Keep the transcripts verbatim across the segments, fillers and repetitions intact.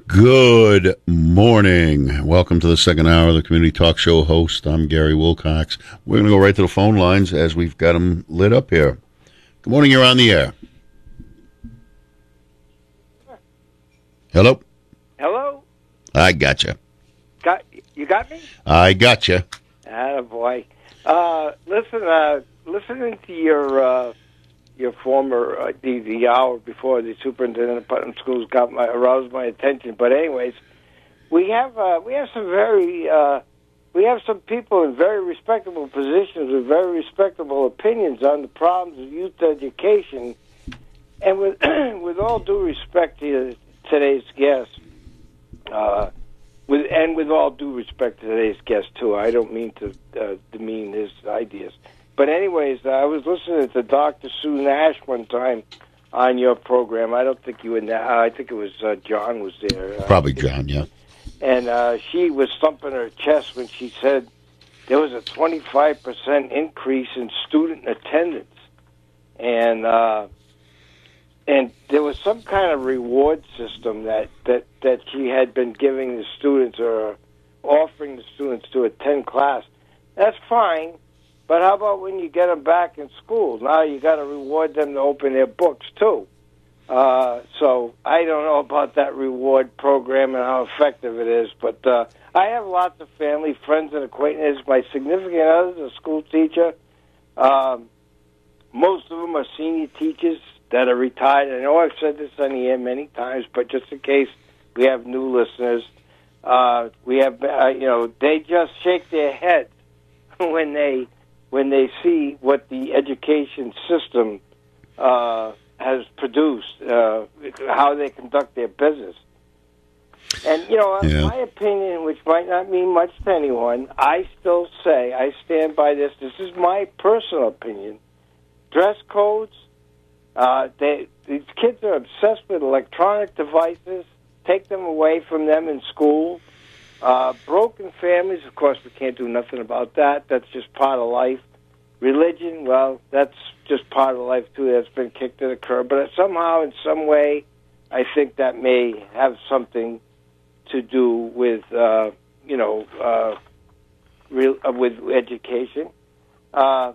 Good morning. Welcome to the second hour of the Community Talk Show host. I'm Gary Wilcox. We're going to go right to the phone lines as we've got them lit up here. Good morning. You're on the air. Hello? Hello? I gotcha. Got you got me? I gotcha. Attaboy. Uh, listen, uh, listening to your uh, your former uh, the, the hour before the superintendent of Putnam Schools got my aroused my attention. But anyways, we have uh, we have some very uh, we have some people in very respectable positions with very respectable opinions on the problems of youth education. And with with all due respect to today's guest, uh, with and with all due respect to today's guest too, I don't mean to uh, demean his ideas. But anyways, I was listening to Doctor Sue Nash one time on your program. I don't think you were. Uh, I think it was uh, John was there. Uh, Probably John, yeah. And uh, she was thumping her chest when she said there was a twenty-five percent increase in student attendance, and uh, and there was some kind of reward system that, that, that she had been giving the students or offering the students to attend class. That's fine. But how about when you get them back in school? Now you got to reward them to open their books too. Uh, so I don't know about that reward program and how effective it is. But uh, I have lots of family, friends, and acquaintances. My significant other is a school teacher. Um, most of them are senior teachers that are retired. I know I've said this on the air many times, but just in case we have new listeners, uh, we have uh, you know they just shake their heads when they. when they see what the education system uh, has produced, uh, how they conduct their business. And, you know, yeah. my opinion, which might not mean much to anyone, I still say, I stand by this, this is my personal opinion, dress codes, uh, they, these kids are obsessed with electronic devices, take them away from them in school. Uh, broken families, of course, we can't do nothing about that. That's just part of life. Religion, well, that's just part of life, too. That's been kicked to the curb. But somehow, in some way, I think that may have something to do with, uh, you know, uh, real, uh, with education. Uh,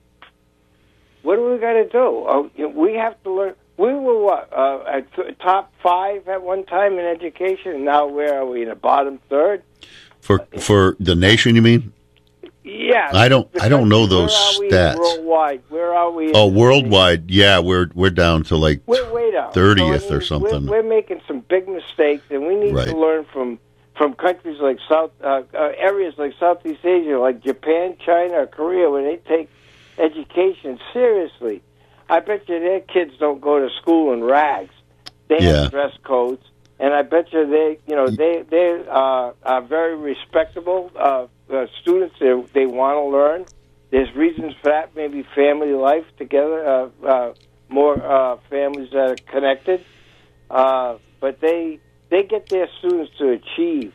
what do we got to do? Oh, you know, we have to learn. We were what uh, at th- top five at one time in education, and now where are we in the bottom third? For for the nation, you mean? Yeah. I don't. I don't know those where are we stats. Worldwide, where are we? Oh, worldwide, yeah, we're we're down to like we're way down. thirtieth so, I mean, or something. We're, we're making some big mistakes, and we need right. to learn from from countries like South uh, uh, areas like Southeast Asia, like Japan, China, or Korea, where they take education seriously. I bet you their kids don't go to school in rags. They yeah. have dress codes, and I bet you they, you know, they they uh, are very respectable uh, uh, students. They they want to learn. There's reasons for that. Maybe family life together, uh, uh, more uh, families that are connected. Uh, but they they get their students to achieve.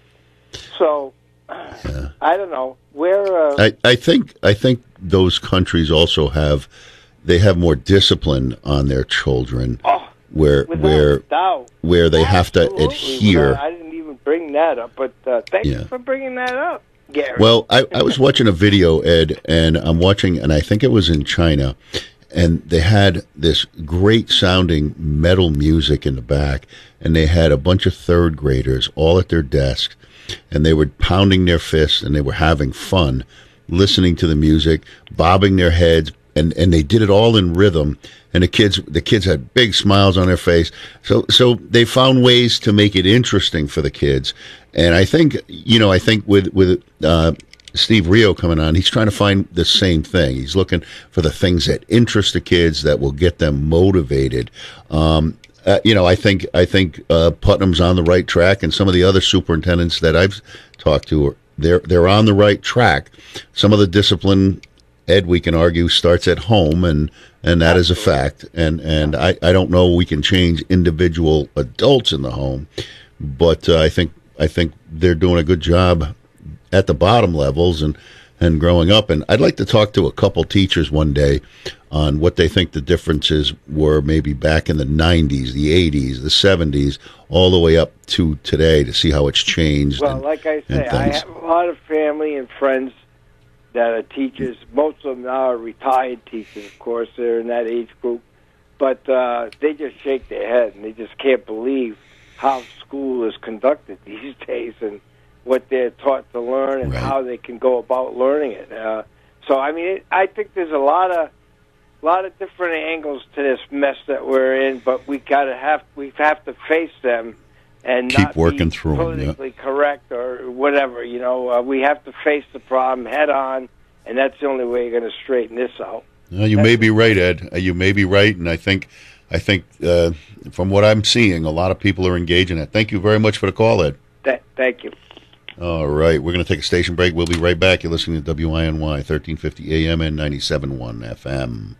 So yeah. I don't know where. Uh, I I think I think those countries also have. They have more discipline on their children, oh, where where doubt. where they Absolutely. have to adhere. Without, I didn't even bring that up, but uh, thank Yeah. you for bringing that up, Gary. Well, I, I was watching a video, Ed, and I'm watching, and I think it was in China, and they had this great sounding metal music in the back, and they had a bunch of third graders all at their desks, and they were pounding their fists, and they were having fun, listening to the music, bobbing their heads. And and they did it all in rhythm, and the kids the kids had big smiles on their face. So so they found ways to make it interesting for the kids. And I think you know I think with with uh, Steve Rio coming on, he's trying to find the same thing. He's looking for the things that interest the kids, that will get them motivated. Um, uh, you know, I think I think uh, Putnam's on the right track, and some of the other superintendents that I've talked to are they're they're on the right track. Some of the discipline, Ed, we can argue, starts at home, and, and that is a fact. And and I, I don't know we can change individual adults in the home, but uh, I think I think they're doing a good job at the bottom levels, and and growing up. And I'd like to talk to a couple teachers one day on what they think the differences were maybe back in the nineties, the eighties, the seventies, all the way up to today to see how it's changed. Well, and, like I say, I have a lot of family and friends that are teachers. Most of them now are retired teachers, of course. They're in that age group. But uh, they just shake their head, and they just can't believe how school is conducted these days and what they're taught to learn and right. how they can go about learning it. Uh, so, I mean, it, I think there's a lot of a lot of different angles to this mess that we're in, but we gotta have we have to face them and keep not working be through politically them, yeah. correct or whatever. You know, uh, we have to face the problem head on, and that's the only way you're going to straighten this out. No, you may be right, Ed. Uh, You may be right, and I think, I think uh, from what I'm seeing, a lot of people are engaging it. Thank you very much for the call, Ed. Th- thank you. All right, we're going to take a station break. We'll be right back. You're listening to W I N Y, thirteen fifty A M and ninety-seven point one F M.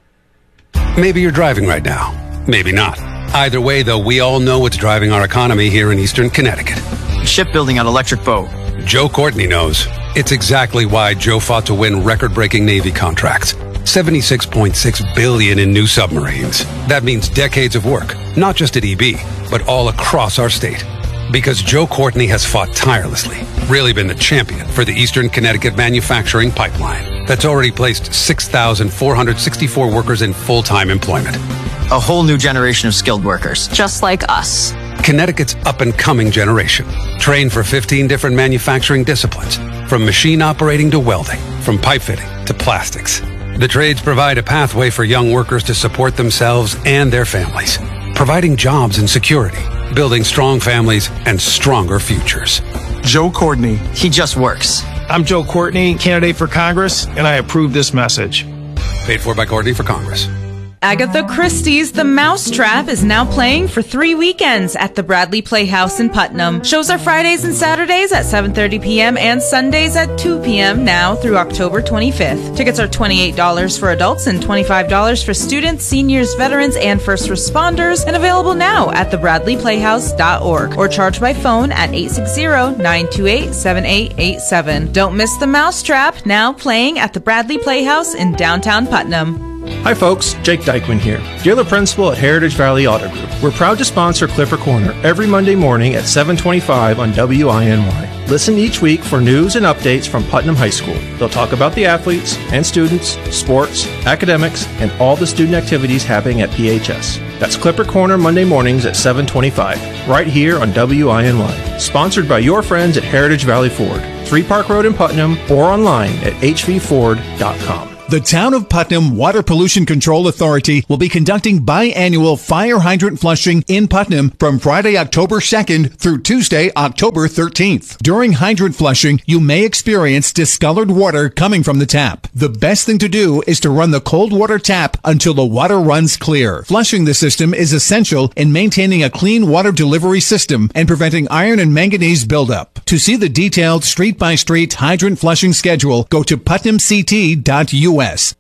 Maybe you're driving right now. Maybe not. Either way, though, we all know what's driving our economy here in Eastern Connecticut. Shipbuilding on electric boat. Joe Courtney knows. It's exactly why Joe fought to win record-breaking Navy contracts. seventy-six point six billion dollars in new submarines. That means decades of work, not just at E B, but all across our state. Because Joe Courtney has fought tirelessly, really been the champion for the Eastern Connecticut manufacturing pipeline that's already placed six thousand four hundred sixty-four workers in full-time employment. A whole new generation of skilled workers. Just like us. Connecticut's up-and-coming generation, trained for fifteen different manufacturing disciplines, from machine operating to welding, from pipe fitting to plastics. The trades provide a pathway for young workers to support themselves and their families, providing jobs and security, building strong families and stronger futures. Joe Courtney. He just works. I'm Joe Courtney, candidate for Congress, and I approve this message. Paid for by Courtney for Congress. Agatha Christie's The Mousetrap is now playing for three weekends at the Bradley Playhouse in Putnam. Shows are Fridays and Saturdays at seven thirty p.m. and Sundays at two p.m. now through October twenty-fifth. Tickets are twenty-eight dollars for adults and twenty-five dollars for students, seniors, veterans, and first responders, and available now at the bradley playhouse dot org or charge by phone at eight six zero, nine two eight, seven eight eight seven. Don't miss The Mousetrap, now playing at the Bradley Playhouse in downtown Putnam. Hi folks, Jake Dykeman here, dealer principal at Heritage Valley Auto Group. We're proud to sponsor Clipper Corner every Monday morning at seven twenty-five on W I N Y. Listen each week for news and updates from Putnam High School. They'll talk about the athletes and students, sports, academics, and all the student activities happening at P H S. That's Clipper Corner Monday mornings at seven twenty-five, right here on W I N Y. Sponsored by your friends at Heritage Valley Ford, three Park Road in Putnam, or online at h v ford dot com. The Town of Putnam Water Pollution Control Authority will be conducting biannual fire hydrant flushing in Putnam from Friday, October second through Tuesday, October thirteenth. During hydrant flushing, you may experience discolored water coming from the tap. The best thing to do is to run the cold water tap until the water runs clear. Flushing the system is essential in maintaining a clean water delivery system and preventing iron and manganese buildup. To see the detailed street-by-street hydrant flushing schedule, go to putnam c t dot u s.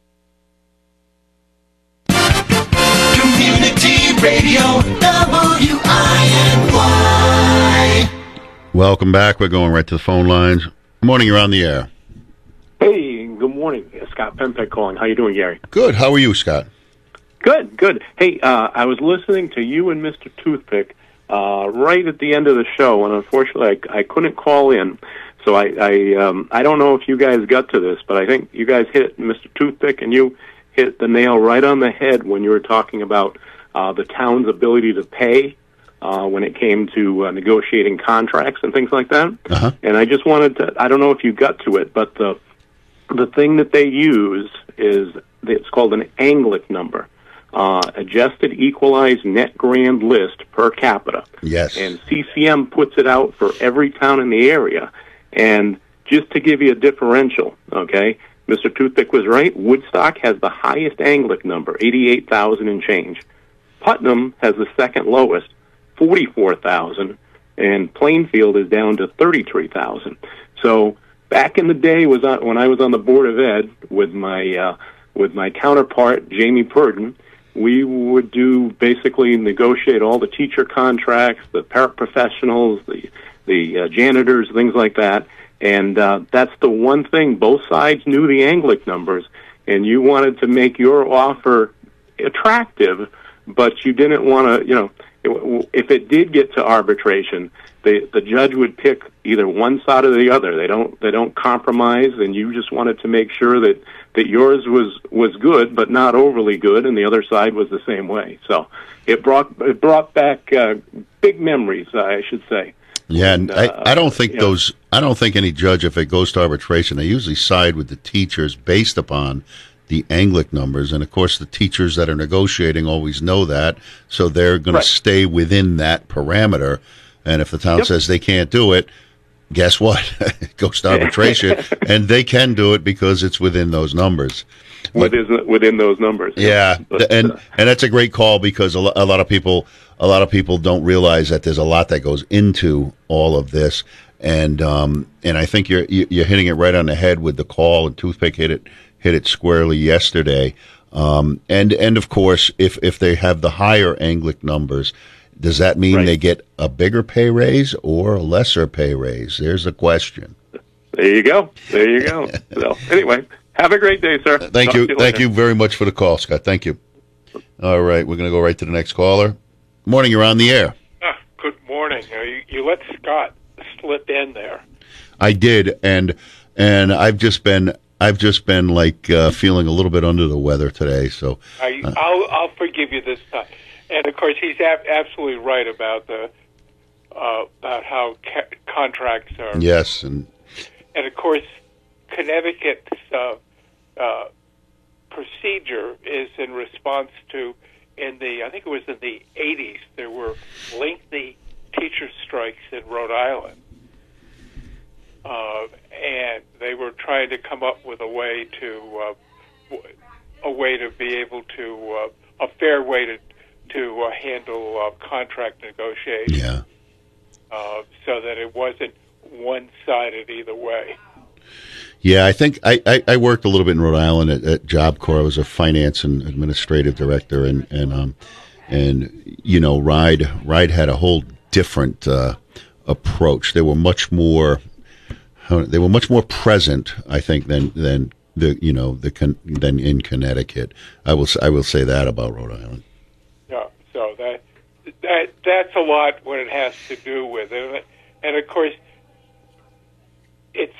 Community Radio, W I N Y. Welcome back. We're going right to the phone lines. Good morning. You're on the air. Hey, good morning. Scott Pempek calling. How you doing, Gary? Good. How are you, Scott? Good, good. Hey, uh, I was listening to you and Mister Toothpick uh, right at the end of the show, and unfortunately I, I couldn't call in. So I I, um, I don't know if you guys got to this, but I think you guys hit Mister Toothpick, and you hit the nail right on the head when you were talking about uh, the town's ability to pay uh, when it came to uh, negotiating contracts and things like that. Uh-huh. And I just wanted to, I don't know if you got to it, but the the thing that they use is, it's called an A N G L I C number, uh, Adjusted Equalized Net Grand List per capita. Yes. And C C M puts it out for every town in the area. And just to give you a differential, okay, Mister Toothpick was right. Woodstock has the highest A N G L I C number, eighty-eight thousand and change. Putnam has the second lowest, forty-four thousand, and Plainfield is down to thirty-three thousand. So back in the day, was on, when I was on the Board of Ed with my uh, with my counterpart, Jamie Purdon, we would do basically negotiate all the teacher contracts, the paraprofessionals, the the the uh, janitors, things like that. And uh, that's the one thing. Both sides knew the Anglic numbers, and you wanted to make your offer attractive, but you didn't want to, you know, if it did get to arbitration, the the judge would pick either one side or the other. They don't they don't compromise, and you just wanted to make sure that, that yours was, was good, but not overly good, and the other side was the same way. So it brought it brought back uh, big memories, uh, I should say. Yeah, and uh, I, I don't think you know, those. I don't think any judge, if it goes to arbitration, they usually side with the teachers based upon the Anglic numbers, and of course the teachers that are negotiating always know that, so they're going Right. to stay within that parameter. And if the town Yep. says they can't do it, guess what? It goes to arbitration, and they can do it because it's within those numbers. But- within within those numbers. yeah, But, and uh, and that's a great call because a, lo- a lot of people a lot of people don't realize that there's a lot that goes into all of this, and um and I think you're you- you're hitting it right on the head with the call, and Toothpick hit it hit it squarely yesterday. Um and and of course, if if they have the higher Anglic numbers, does that mean Right. they get a bigger pay raise or a lesser pay raise? There's a question. there you go. There you go. So anyway, have a great day, sir. Thank Talk you. to Thank later. you very much for the call, Scott. Thank you. All right, we're going to go right to the next caller. Morning, you're on the air. Ah, good morning. Uh, you, you let Scott slip in there. I did, and and I've just been I've just been like uh, feeling a little bit under the weather today. So I, uh, I'll I'll forgive you this time. And of course, he's ab- absolutely right about the uh, about how ca- contracts are. yes, and And of course, Connecticut's uh, uh, procedure is in response to, in the I think it was in the eighties, there were lengthy teacher strikes in Rhode Island, uh, and they were trying to come up with a way to uh, w- a way to be able to uh, a fair way to to uh, handle uh, contract negotiations, yeah, uh, so that it wasn't one-sided either way. yeah. I think I, I, I worked a little bit in Rhode Island at, at Job Corps. I was a finance and administrative director, and and um and you know, Ride Ride had a whole different uh, approach. They were much more they were much more present, I think, than than the you know the con- than in Connecticut. I will I will say that about Rhode Island. Yeah, so that that that's a lot what it has to do with it, and of course, it's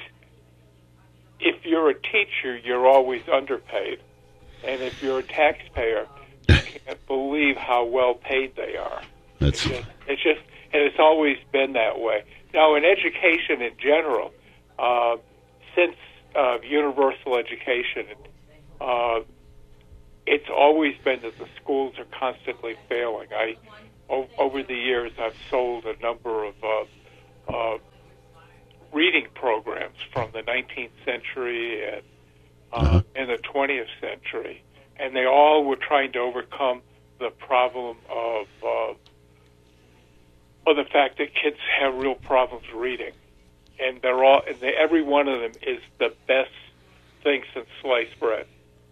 if you're a teacher, you're always underpaid, and if you're a taxpayer, you can't believe how well paid they are. That's It's just, it's just, and it's always been that way. Now, in education in general, uh, since uh, universal education, uh, it's always been that the schools are constantly failing. I, o- over the years, I've sold a number of uh, uh, reading programs from the nineteenth century and uh, Uh-huh. in the twentieth century, and they all were trying to overcome the problem of uh, of the fact that kids have real problems reading, and they're all and they, every one of them is the best thing since sliced bread.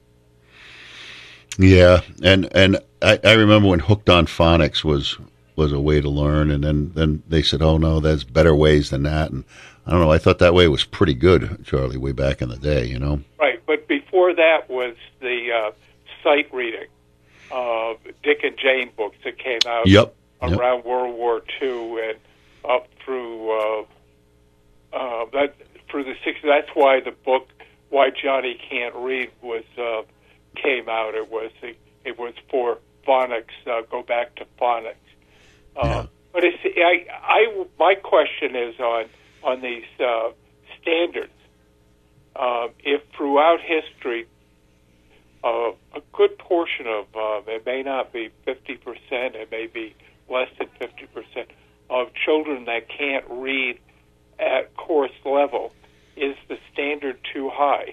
Yeah, and and I, I remember when Hooked on Phonics was was a way to learn, and then, then they said, oh no, there's better ways than that, and I don't know, I thought that way was pretty good, Charlie, way back in the day, you know. Right, but before that was the uh, sight reading, uh, Dick and Jane books that came out Yep. Yep. around World War Two and up through uh, uh, that through the sixties. That's why the book Why Johnny Can't Read was uh, came out. It was it was for phonics. Uh, go back to phonics. Uh, Yeah. But it's, I, I, my question is on on these uh, standards. Uh, if throughout history, uh, a good portion of uh, it may not be fifty percent, it may be less than fifty percent of children that can't read at course level, is the standard too high?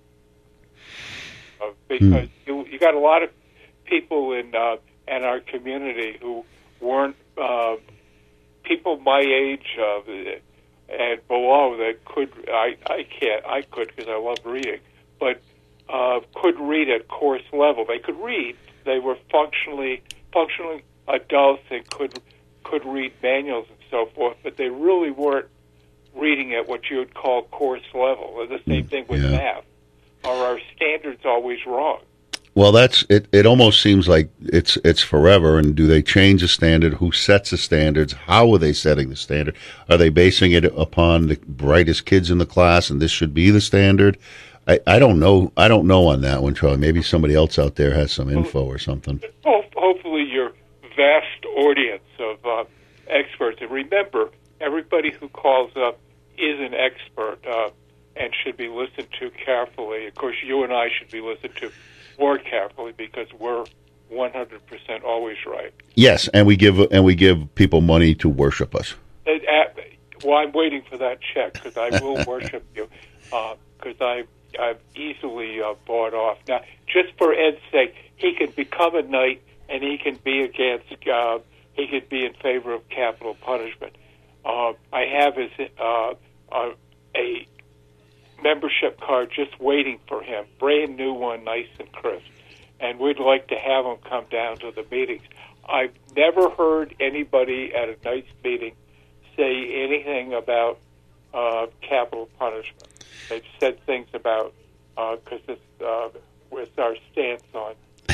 Uh, because you you got a lot of people in uh, in our community who weren't uh, people my age uh, and below that could I I can't I could because I love reading, but uh, could read at course level. They could read. They were functionally functionally adults and could could read manuals and so forth, but they really weren't reading at what you would call course level. And the same thing with Yeah. math. Are our standards always wrong? Well, that's it. It almost seems like it's it's forever. And do they change the standard? Who sets the standards? How are they setting the standard? Are they basing it upon the brightest kids in the class, and this should be the standard? I, I don't know. I don't know on that one, Charlie. Maybe somebody else out there has some info or something. Ho- Hopefully, your vast audience of uh, experts. And remember, everybody who calls up is an expert uh, and should be listened to carefully. Of course, you and I should be listened to more carefully because we're one hundred percent always right. Yes, and we give and we give people money to worship us. And, uh, well, I'm waiting for that check because I will worship you because uh, I I've easily uh, bought off. Now, just for Ed's sake, he can become a knight and he can be against. Uh, he could be in favor of capital punishment. Uh, I have his uh, uh, a membership card just waiting for him, brand new one, nice and crisp, and we'd like to have him come down to the meetings. I've never heard anybody at a Knights meeting say anything about uh, capital punishment. They've said things about because uh, it's uh, with our stance on.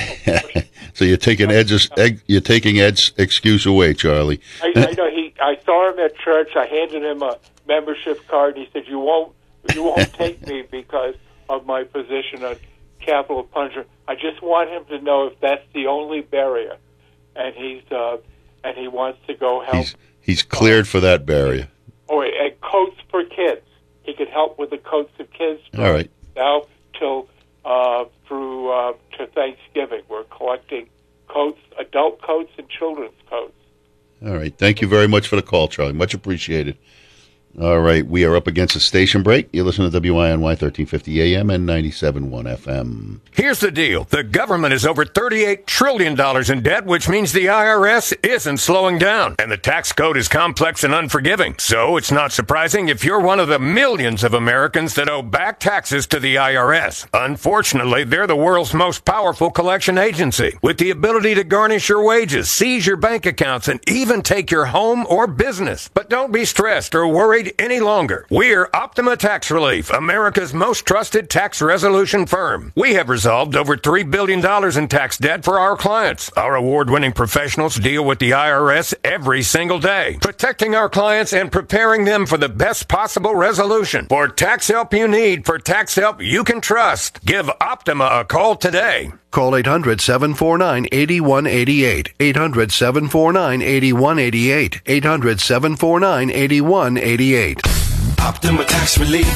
So you're taking Ed's you're taking Ed's excuse away, Charlie. I, I know he. I saw him at church. I handed him a membership card. He said, "You won't, you won't take me because of my position on capital punishment." I just want him to know if that's the only barrier, and he's uh, and he wants to go help. He's, he's cleared for that barrier. Oh, and coats for kids. He could help with the coats of kids. All right. Now till uh, through uh, to Thanksgiving, we're collecting coats, adult coats, and children's coats. All right. Thank you very much for the call, Charlie. Much appreciated. All right. We are up against a station break. You listen to W I N Y thirteen fifty A M and ninety-seven point one F M. Here's the deal. The government is over thirty-eight trillion dollars in debt, which means the I R S isn't slowing down. And the tax code is complex and unforgiving. So it's not surprising if you're one of the millions of Americans that owe back taxes to the I R S. Unfortunately, they're the world's most powerful collection agency, with the ability to garnish your wages, seize your bank accounts, and even take your home or business. But don't be stressed or worried any longer. We're Optima Tax Relief, America's most trusted tax resolution firm. We have resolved over three billion dollars in tax debt for our clients. Our award-winning professionals deal with the I R S every single day, protecting our clients and preparing them for the best possible resolution. For tax help you need, for tax help you can trust, give Optima a call today. Call eight hundred, seven four nine, eight one eight eight. eight hundred, seven four nine, eight one eight eight. eight hundred, seven four nine, eight one eight eight. Optima Tax Relief.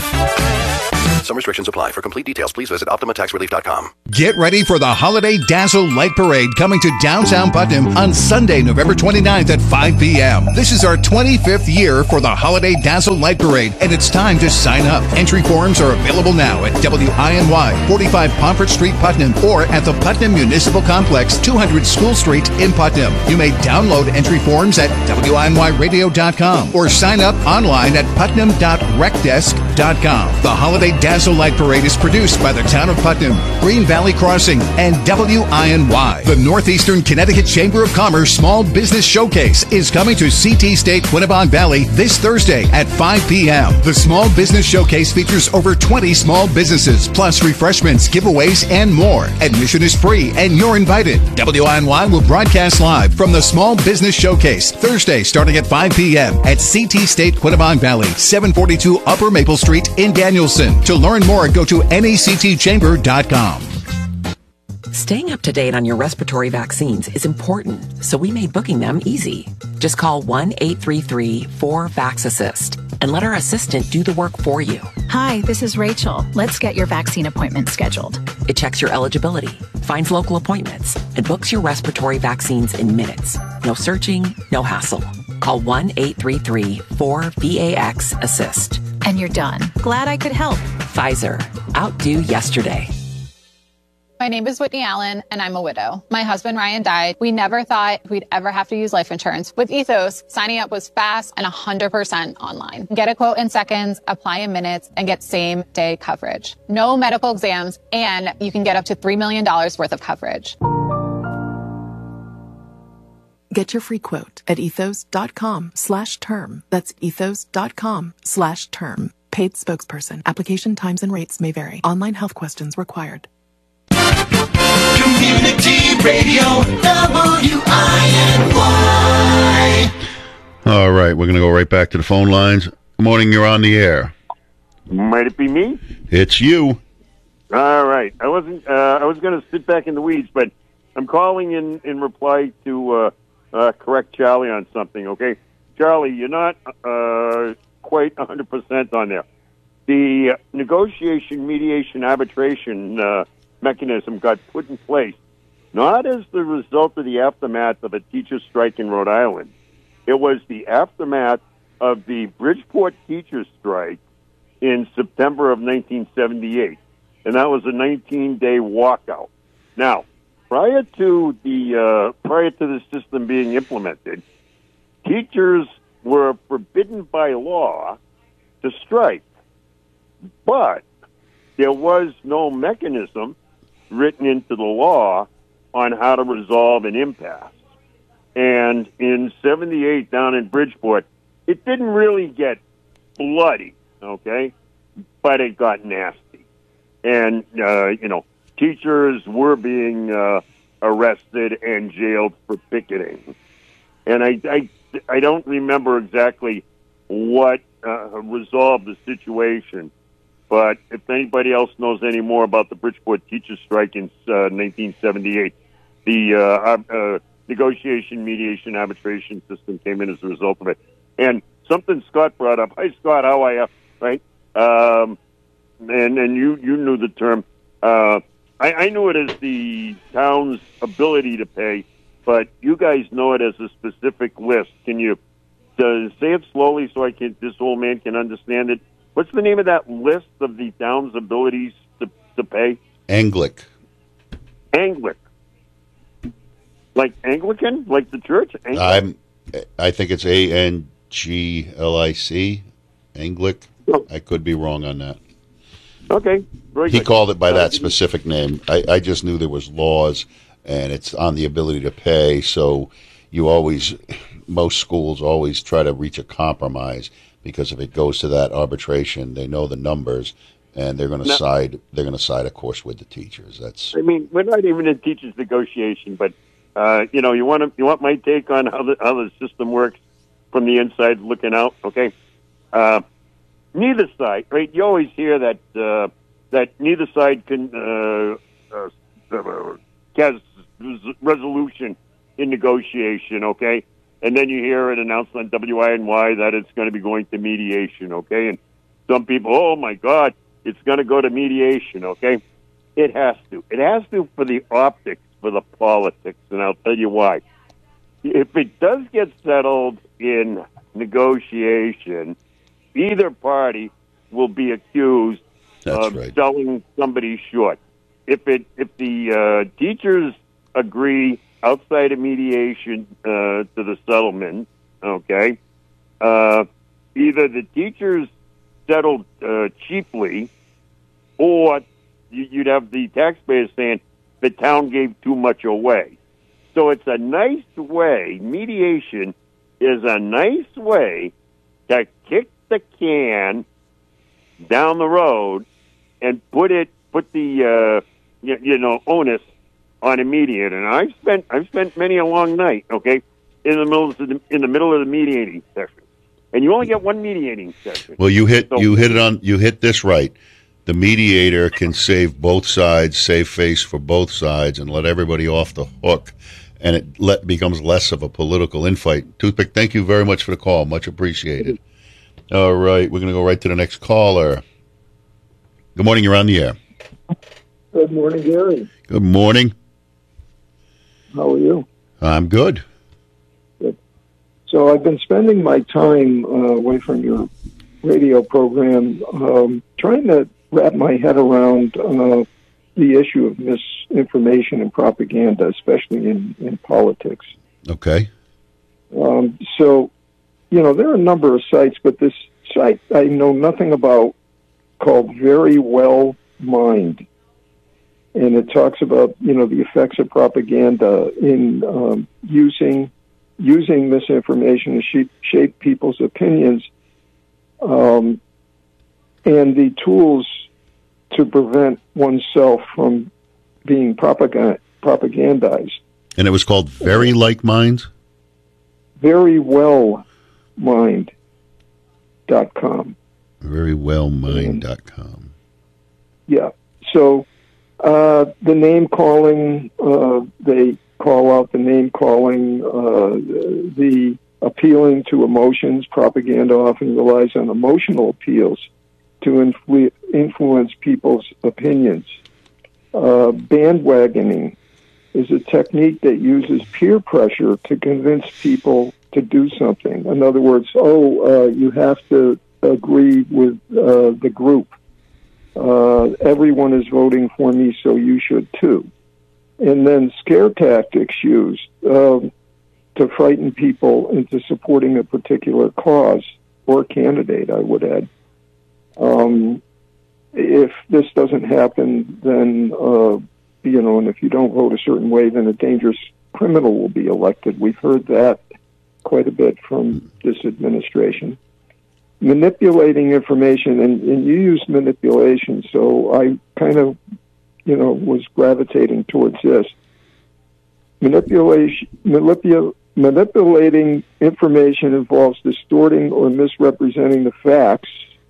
Some restrictions apply. For complete details, please visit optima tax relief dot com. Get ready for the Holiday Dazzle Light Parade coming to downtown Putnam on Sunday, November twenty-ninth at five p.m. This is our twenty-fifth year for the Holiday Dazzle Light Parade, and it's time to sign up. Entry forms are available now at W I N Y, forty-five Pomfret Street, Putnam, or at the Putnam Municipal Complex, two hundred School Street in Putnam. You may download entry forms at W I N Y radio dot com or sign up online at putnam dot rec desk dot com. The Holiday Dazzle Light Parade is produced by the Town of Putnam, Green Valley Crossing, and W I N Y. The Northeastern Connecticut Chamber of Commerce Small Business Showcase is coming to C T State Quinebaug Valley this Thursday at five p.m. The Small Business Showcase features over twenty small businesses, plus refreshments, giveaways, and more. Admission is free, and you're invited. W I N Y will broadcast live from the Small Business Showcase Thursday starting at five p.m. at C T State Quinebaug Valley, seven forty-two Upper Maple Street in Danielson. To learn more, go to N E C T chamber dot com. Staying up to date on your respiratory vaccines is important, so we made booking them easy. Just call one eight three three, four, VAX assist and let our assistant do the work for you. Hi, this is Rachel. Let's get your vaccine appointment scheduled. It checks your eligibility, finds local appointments, and books your respiratory vaccines in minutes. No searching, no hassle. Call one eight three three, four, VAX assist. And you're done. Glad I could help. Pfizer. Outdo yesterday. My name is Whitney Allen, and I'm a widow. My husband, Ryan, died. We never thought we'd ever have to use life insurance. With Ethos, signing up was fast and one hundred percent online. Get a quote in seconds, apply in minutes, and get same-day coverage. No medical exams, and you can get up to three million dollars worth of coverage. Get your free quote at ethos.com slash term. That's ethos.com slash term. Paid spokesperson. Application times and rates may vary. Online health questions required. Community Radio, W I N Y. All right, we're going to go right back to the phone lines. Good morning, you're on the air. Might it be me? It's you. All right. I wasn't. Uh, I was going to sit back in the weeds, but I'm calling in in reply to uh, uh, correct Charlie on something. Okay, Charlie, you're not uh, quite one hundred percent on there. The negotiation, mediation, arbitration uh, mechanism got put in place not as the result of the aftermath of a teacher strike in Rhode Island. It was the aftermath of the Bridgeport teacher strike in September of nineteen seventy-eight, and that was a nineteen-day walkout. Now, prior to the uh, prior to the system being implemented, teachers were forbidden by law to strike, but there was no mechanism written into the law on how to resolve an impasse. And in seventy-eight, down in Bridgeport, it didn't really get bloody, okay, but it got nasty. And, uh, you know, teachers were being uh, arrested and jailed for picketing. And I, I, I don't remember exactly what uh, resolved the situation, but if anybody else knows any more about the Bridgeport teachers strike in uh, nineteen seventy-eight, the uh, uh, negotiation, mediation, arbitration system came in as a result of it. And something Scott brought up. Hi, Scott. How are you? Right? Um, and and you, you knew the term. Uh, I, I knew it as the town's ability to pay, but you guys know it as a specific list. Can you uh, say it slowly so I can this old man can understand it? What's the name of that list of the town's abilities to, to pay? Anglic. Anglic. Like Anglican? Like the church? Anglic? I'm. I think it's A N G L I C. Anglic. Oh. I could be wrong on that. Okay. Very he good. called it by Uh, that specific name. I, I just knew there was laws, and it's on the ability to pay. So you always, most schools always try to reach a compromise, because if it goes to that arbitration, they know the numbers, and they're going to No. side. They're going to side, of course, with the teachers. That's I mean, we're not even in teachers' negotiation, but uh, you know, you want to, you want my take on how the how the system works from the inside looking out. Okay, uh, neither side, right? You always hear that uh, that neither side can uh, uh, uh, has resolution in negotiation. Okay, and then you hear it announced on W I N Y that it's going to be going to mediation. Okay, and some people, oh my God, it's going to go to mediation. Okay, it has to. It has to for the optics, for the politics, and I'll tell you why. If it does get settled in negotiation, either party will be accused That's of right. selling somebody short. If it if the uh, teachers agree outside of mediation uh, to the settlement, okay, uh, either the teachers settled uh, cheaply, or you- you'd have the taxpayers saying the town gave too much away. So it's a nice way, mediation is a nice way to kick the can down the road and put it, put the, uh, you, you know, onus on a mediator. And I've spent, I've spent many a long night, okay, in the middle of the, in the middle of the mediating session. And you only get one mediating session. well. You hit So- you hit it on. You hit this right. The mediator can save both sides, save face for both sides, and let everybody off the hook, and it let, becomes less of a political infight. Toothpick, thank you very much for the call. Much appreciated. All right, we're going to go right to the next caller. Good morning. You're on the air. Good morning, Gary. Good morning. How are you? I'm good. Good. So I've been spending my time uh, away from your radio program um, trying to wrap my head around uh, the issue of misinformation and propaganda, especially in, in politics. Okay. Um, so, you know, there are a number of sites, but this site I know nothing about called Very Well Mind. And it talks about, you know, the effects of propaganda in um, using using misinformation to shape, shape people's opinions, um, and the tools to prevent oneself from being propagand- propagandized. And it was called Very Like Minds? Very Well Mind dot com. Very Well Mind dot com. Yeah. So uh, the name calling, uh, they call out the name calling, uh, the appealing to emotions. Propaganda often relies on emotional appeals to influ- influence people's opinions. Uh, bandwagoning is a technique that uses peer pressure to convince people to do something. In other words, oh, uh, you have to agree with uh, the group. Uh, everyone is voting for me, so you should too. And then scare tactics used uh, to frighten people into supporting a particular cause or candidate, I would add. Um, if this doesn't happen, then, uh, you know, and if you don't vote a certain way, then a dangerous criminal will be elected. We've heard that quite a bit from this administration. Manipulating information, and, and you used manipulation, so I kind of, you know, was gravitating towards this. Manipulation, manipul, manipulating information involves distorting or misrepresenting the facts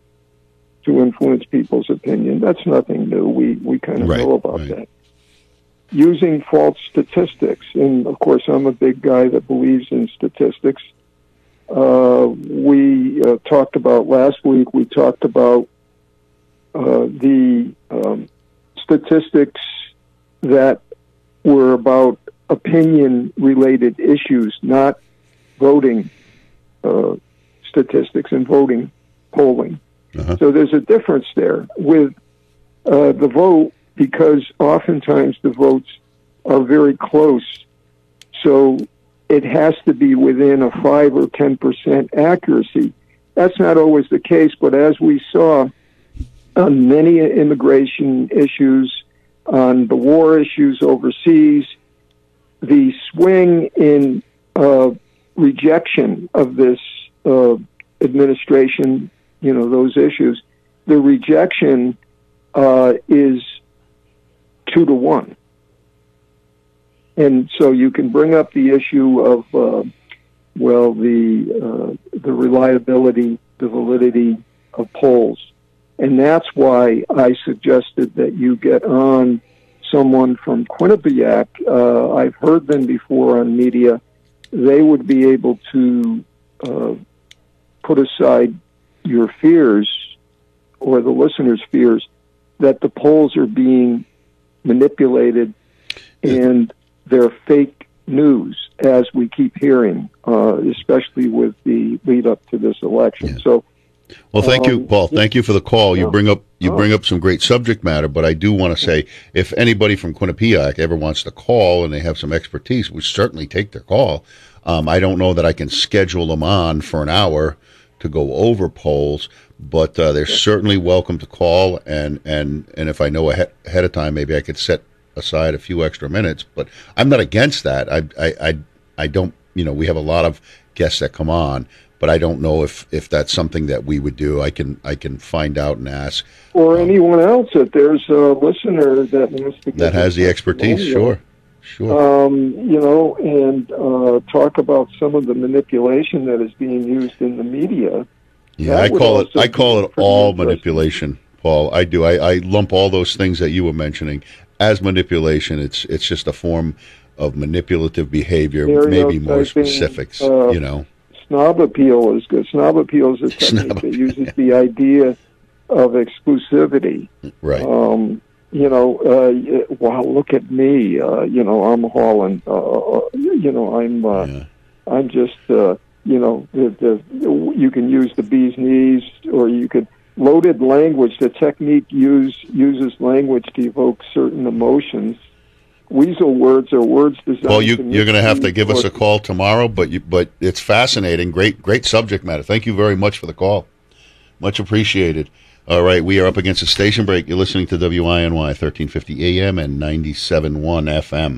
to influence people's opinion. That's nothing new. We we kind of right, know about right. that. Using false statistics, and of course, I'm a big guy that believes in statistics. Uh, we uh, talked about last week, we talked about uh, the um, statistics that were about opinion-related issues, not voting uh, statistics and voting polling. Uh-huh. So there's a difference there with uh, the vote, because oftentimes the votes are very close. So it has to be within a five or ten percent accuracy. That's not always the case, but as we saw on many immigration issues, on the war issues overseas, the swing in uh, rejection of this uh, administration, you know, those issues, the rejection uh, is two to one. And so you can bring up the issue of, uh, well, the uh, the reliability, the validity of polls. And that's why I suggested that you get on someone from Quinnipiac. Uh, I've heard them before on media. They would be able to uh, put aside your fears, or the listeners' fears, that the polls are being manipulated and they're fake news, as we keep hearing, uh, especially with the lead up to this election. Yeah. So, well, thank um, you, Paul. yeah. Thank you for the call. You Yeah. bring up you Oh. bring up some great subject matter, but I do want to say, if anybody from Quinnipiac ever wants to call and they have some expertise, we certainly take their call. Um, I don't know that I can schedule them on for an hour to go over polls, but uh, they're certainly welcome to call. And, and, and if I know ahead, ahead of time, maybe I could set aside a few extra minutes. But I'm not against that. I, I, I, I don't. You know, we have a lot of guests that come on, but I don't know if, if that's something that we would do. I can I can find out and ask. or anyone else, if there's a listener that wants to get That has the this expertise. testimonial, Sure, sure. Um, you know, and uh, talk about some of the manipulation that is being used in the media. Yeah, That I would call it. also I call be it pretty all interesting. manipulation, Paul. I do. I, I lump all those things that you were mentioning as manipulation. It's it's just a form of manipulative behavior, maybe more Stereotyping, specifics. uh, you know, Snob appeal is good. Snob appeal is a technique Snob that uses the idea of exclusivity. right? Um, you know, uh, wow, look at me. Uh, you know, I'm hauling. Uh, you know, I'm. Uh, Yeah. I'm just. Uh, you know, the, the you can use the bee's knees, or you could loaded language. The technique use uses language to evoke certain emotions. Weasel words are words designed. Well, you to you're going to have to mislead give us or- a call tomorrow, but you, but it's fascinating. Great great subject matter. Thank you very much for the call. Much appreciated. All right, we are up against a station break. You're listening to W I N Y thirteen fifty A M and ninety-seven point one F M.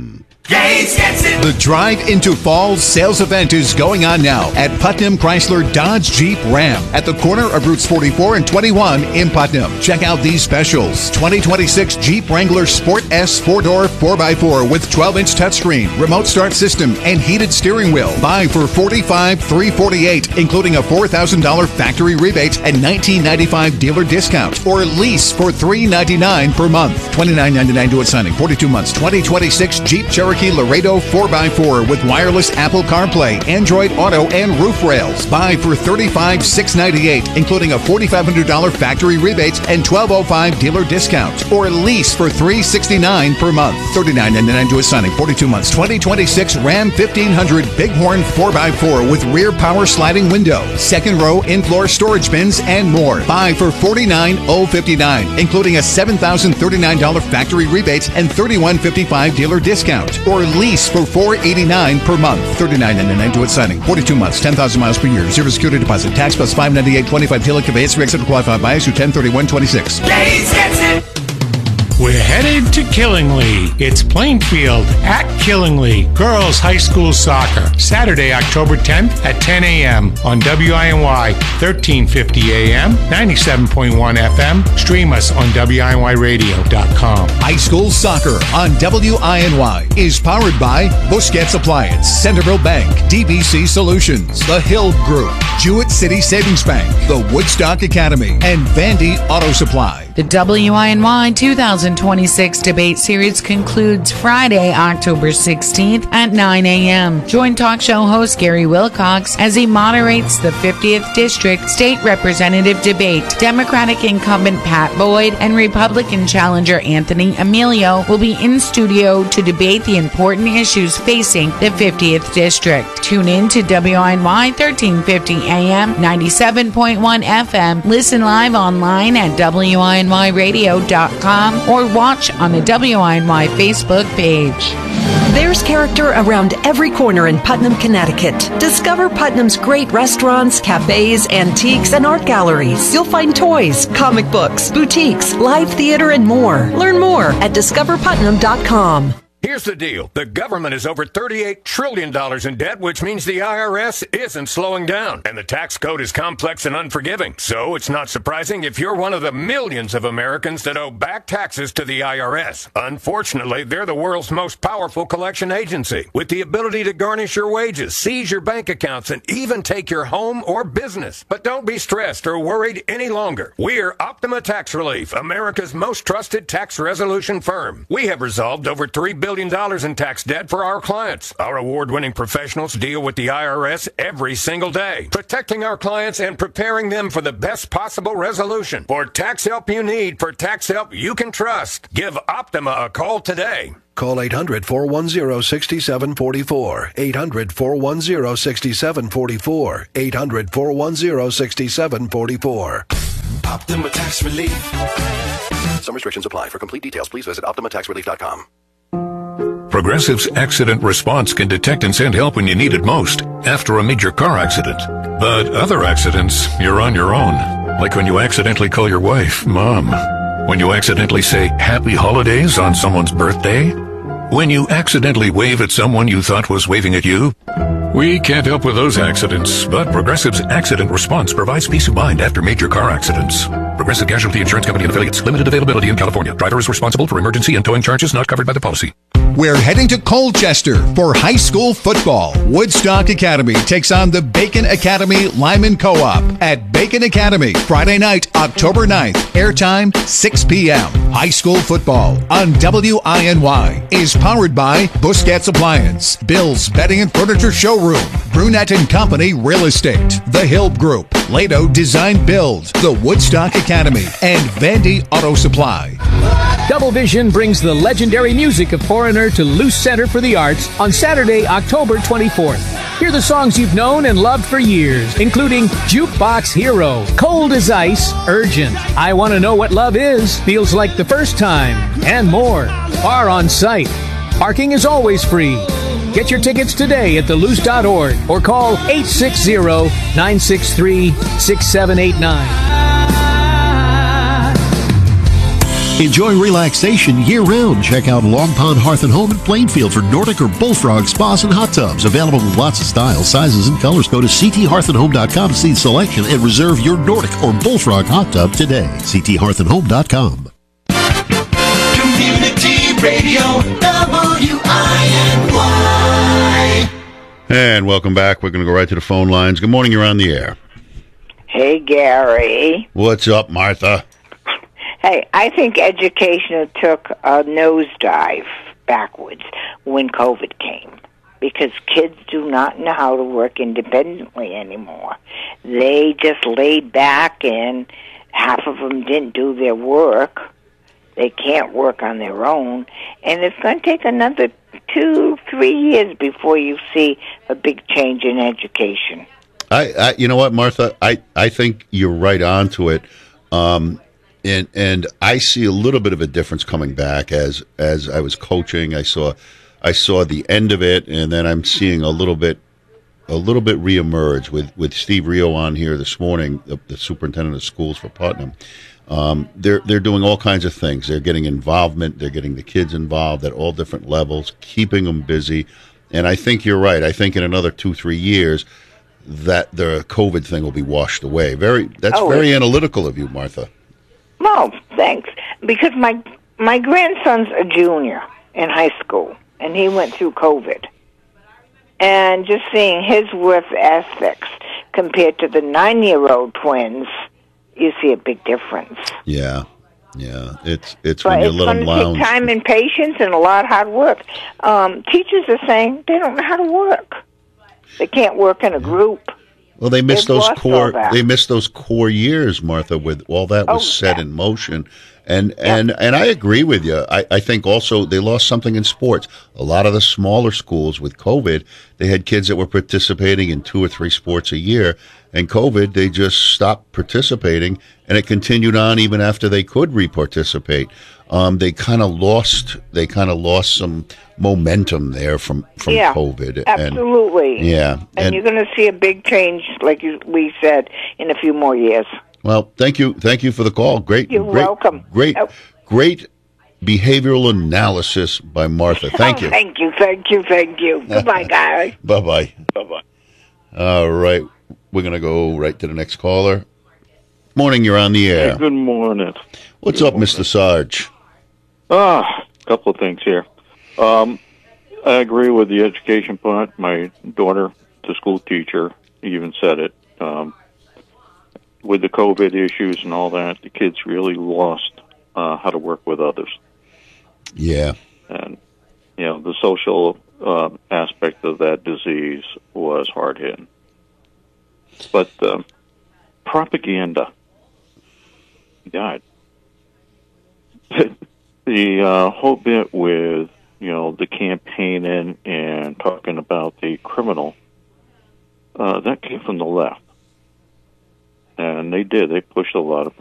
Gates gets it. The Drive into Fall sales event is going on now at Putnam Chrysler Dodge Jeep Ram at the corner of Routes forty-four and twenty-one in Putnam. Check out these specials. twenty twenty-six Jeep Wrangler Sport S four-door four by four with twelve-inch touchscreen, remote start system, and heated steering wheel. Buy for forty-five thousand three hundred forty-eight dollars, including a four thousand dollars factory rebate and nineteen ninety-five dealer discount, or lease for three hundred ninety-nine dollars per month. twenty-nine ninety-nine due at signing, forty-two months. twenty twenty-six Jeep Cherokee Laredo four by four with wireless Apple CarPlay, Android Auto, and roof rails. Buy for thirty-five thousand six hundred ninety-eight dollars, including a four thousand five hundred dollars factory rebate and twelve oh five dealer discount, or lease for three hundred sixty-nine dollars per month. thirty-nine ninety-nine due at signing, forty-two months. twenty twenty-six Ram fifteen hundred Bighorn four by four with rear power sliding window, second row in-floor storage bins, and more. Buy for forty-nine thousand fifty-nine dollars, including a seven thousand thirty-nine dollars factory rebate and thirty-one fifty-five dealer discount, or lease for four hundred eighty-nine dollars per month. thirty-nine ninety-nine due at signing, forty-two months, ten thousand miles per year, zero security deposit, tax plus five hundred ninety-eight dollars twenty-five dealer conveyance, re-exit qualified buyers through ten thirty-one twenty-six. Gates gets it. We're headed to Killingly. It's Plainfield at Killingly. Girls High School Soccer. Saturday, October tenth at ten a.m. on W I N Y, thirteen fifty A M, ninety-seven point one F M. Stream us on W I N Y radio dot com. High School Soccer on W I N Y is powered by Busquets Appliance, Centerville Bank, D B C Solutions, The Hill Group, Jewett City Savings Bank, the Woodstock Academy, and Vandy Auto Supply. The W I N Y two thousand twenty-six debate series concludes Friday, October sixteenth at nine a.m. Join talk show host Gary Wilcox as he moderates the fiftieth District State Representative debate. Democratic incumbent Pat Boyd and Republican challenger Anthony Emilio will be in studio to debate the important issues facing the fiftieth District. Tune in to W I N Y thirteen fifty A M, ninety-seven point one F M. Listen live online at W I N Y radio dot com or watch on the W I N Y Facebook page. There's character around every corner in Putnam, Connecticut. Discover Putnam's great restaurants, cafes, antiques, and art galleries. You'll find toys, comic books, boutiques, live theater, and more. Learn more at discover putnam dot com. Here's the deal. The government is over thirty-eight trillion dollars in debt, which means the I R S isn't slowing down. And the tax code is complex and unforgiving. So it's not surprising if you're one of the millions of Americans that owe back taxes to the I R S. Unfortunately, they're the world's most powerful collection agency, with the ability to garnish your wages, seize your bank accounts, and even take your home or business. But don't be stressed or worried any longer. We're Optima Tax Relief, America's most trusted tax resolution firm. We have resolved over three billion dollars in tax debt for our clients. Our award-winning professionals deal with the I R S every single day, protecting our clients and preparing them for the best possible resolution. For tax help you need, for tax help you can trust, give Optima a call today. Call eight hundred, four one zero, six seven four four. eight hundred, four one zero, six seven four four. eight hundred, four one zero, six seven four four. Optima Tax Relief. Some restrictions apply. For complete details, please visit optima tax relief dot com. Progressive's Accident Response can detect and send help when you need it most, after a major car accident. But other accidents, you're on your own. Like when you accidentally call your wife Mom. When you accidentally say Happy Holidays on someone's birthday. When you accidentally wave at someone you thought was waving at you. We can't help with those accidents, but Progressive's Accident Response provides peace of mind after major car accidents. Progressive Casualty Insurance Company and Affiliates. Limited availability in California. Driver is responsible for emergency and towing charges not covered by the policy. We're heading to Colchester for high school football. Woodstock Academy takes on the Bacon Academy Lyman Co-op at Bacon Academy, Friday night, October ninth. Airtime, six p.m. High school football on W I N Y is powered by Busquets Appliance, Bill's Bedding and Furniture Showroom, Brunette and Company Real Estate, The Hill Group, Lato Design Build, the Woodstock Academy, and Vandy Auto Supply. Double Vision brings the legendary music of Foreigner to Luce Center for the Arts on Saturday, October twenty-fourth. Hear the songs you've known and loved for years, including Jukebox Hero, Cold as Ice, Urgent, I Want to Know What Love Is, Feels Like the First Time, and more. Are on site. Parking is always free. Get your tickets today at the luce dot org or call eight six zero, nine six three, six seven eight nine. Enjoy relaxation year-round. Check out Long Pond Hearth and Home in Plainfield for Nordic or Bullfrog spas and hot tubs. Available in lots of styles, sizes, and colors. Go to c t hearth and home dot com to see the selection and reserve your Nordic or Bullfrog hot tub today. c t hearth and home dot com. Community Radio, W I N Y. And welcome back. We're going to go right to the phone lines. Good morning. You're on the air. Hey, Gary. What's up, Martha? Hey, I think education took a nosedive backwards when COVID came because kids do not know how to work independently anymore. They just laid back and half of them didn't do their work. They can't work on their own. And it's going to take another two, three years before you see a big change in education. I, I you know what, Martha? I, I think you're right on to it. Um, and and I see a little bit of a difference coming back as as I was coaching. I saw I saw the end of it, and then I'm seeing a little bit a little bit reemerge with, with Steve Rio on here this morning, the, the superintendent of schools for Putnam. Um, they're they're doing all kinds of things. They're getting involvement. They're getting the kids involved at all different levels, keeping them busy. And I think you're right. I think in another two, three years, that the COVID thing will be washed away. Very that's Oh, very it- analytical of you, Martha. Well, thanks. Because my my grandson's a junior in high school, and he went through COVID. And just seeing his work ethics compared to the nine-year-old twins, you see a big difference. Yeah, yeah. It's it's But when you it's let going them to take lounge. time and patience and a lot of hard work. Um, teachers are saying they don't know how to work. They can't work in a group. Well, they missed They've those lost all core. that. They missed those core years, Martha, with all that was Oh, set in motion. And and and I agree with you. I, I think also they lost something in sports. A lot of the smaller schools with COVID, they had kids that were participating in two or three sports a year. And COVID, they just stopped participating, and it continued on even after they could re-participate. Um, they kind of lost. They kind of lost some momentum there from from yeah, COVID. absolutely. And, yeah, And, and you're going to see a big change, like you, we said, in a few more years. well, thank you, thank you for the call. Great, You're great, welcome. Great, Oh. great behavioral analysis by Martha. Thank Oh, you. Thank you, thank you, thank you. Goodbye, guys. Bye bye. Bye bye. All right, we're gonna go right to the next caller. Morning, you're on the air. Hey, good morning. What's Good up, morning. Mister Sarge? Ah, a couple of things here. Um, I agree with the education part. My daughter, the school teacher, even said it. Um, with the COVID issues and all that, the kids really lost uh, how to work with others. Yeah. And, you know, the social uh, aspect of that disease was hard hitting. But um, propaganda, God. The uh, whole bit with, you know, the campaigning and talking about the criminal, uh, that came from the left. And they did. They pushed a lot of